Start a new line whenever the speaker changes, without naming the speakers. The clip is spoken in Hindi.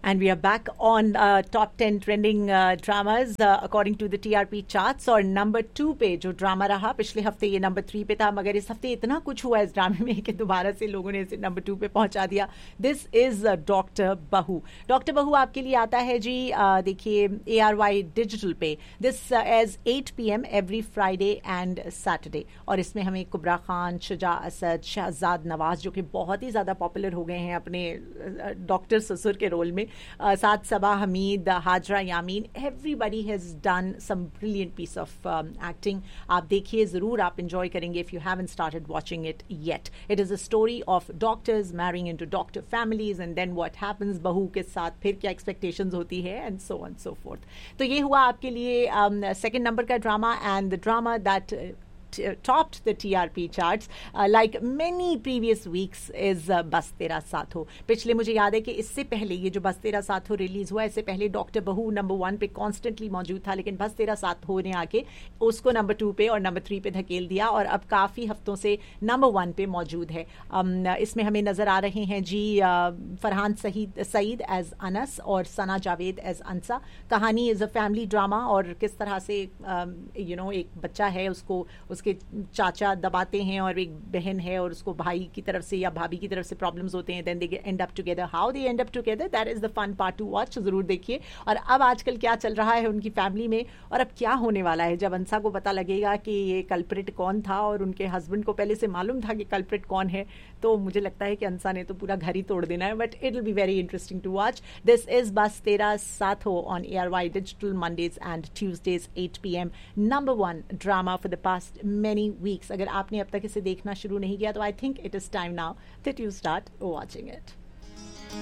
And we are back on top 10 trending dramas according to the TRP charts. और नंबर 2 पे जो ड्रामा रहा, पिछले हफ्ते ये नंबर 3 पे था, मगर इस हफ्ते इतना कुछ हुआ इस ड्रामे में कि दोबारा से लोगों ने इसे नंबर 2 पे पहुंचा दिया. दिस इज डॉक्टर बहू. डॉक्टर बहू आपके लिए आता है जी, देखिए ARY डिजिटल पे. This as 8 PM every Friday and Saturday. और इसमें हमें कुबरा खान, शुजा असद, शहजाद नवाज जो कि बहुत ही ज़्यादा पॉपुलर हो गए हैं अपने डॉक्टर ससुर के रोल में, साथ सबा हमीद, हाजरा यामीन, everybody has done some brilliant piece of acting. आप देखिए ज़रूर, आप इंजॉय करेंगे if you haven't started watching it yet. It is a story of doctors marrying into doctor families and then what happens, बहू के साथ फिर क्या एक्सपेक्टेशंस होती है and so on so fourth. तो ये हुआ आपके लिए सेकंड नंबर का drama, and the drama that topped the TRP charts like many previous weeks is बस तेरा साथ हो. पिछले मुझे याद है कि इससे पहले ये जो बस तेरा साथ हो रिलीज हुआ, इससे पहले डॉक्टर बहू नंबर 1 पे कॉन्स्टेंटली मौजूद था, लेकिन बस तेरा साथ हो ने आके उसको नंबर 2 पे और नंबर 3 पे धकेल दिया और अब काफ़ी हफ्तों से नंबर 1 पे मौजूद है. इसमें हमें नज़र आ रहे हैं जी फरहान सईद एज अनस और सना जावेद एज अंसा. कहानी इज़ अ फैमिली ड्रामा और किस तरह से एक बच्चा है, उसको के चाचा दबाते हैं और एक बहन है और उसको भाई की तरफ से या भाभी की तरफ से प्रॉब्लम्स होते हैं. Then they and up together. How they and up together, that is the fun part two watch. जरूर देखिए. और अब आजकल क्या चल रहा है उनकी फैमिली में और अब क्या होने वाला है जब अंसा को पता लगेगा कि ये कल्प्रिट कौन था और उनके हस्बैंड को पहले से मालूम था कि कल्प्रिट कौन है. तो मुझे लगता है कि अंसा ने तो पूरा घर ही तोड़ देना है. But it will be very interesting to watch. This is बस तेरा साथ हो on ARY digital Mondays and Tuesdays 8 PM. Number 1 drama for the past many weeks. अगर आपने अब तक इसे देखना शुरू नहीं किया तो I think it is time now that you start watching it.